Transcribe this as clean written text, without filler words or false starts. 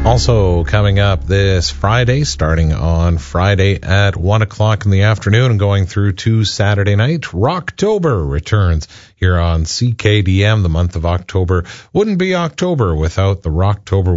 Also coming up this Friday, starting on Friday at 1 o'clock in the afternoon and going through to Saturday night, Rocktober returns here on CKDM. The month of October wouldn't be October without the Rocktober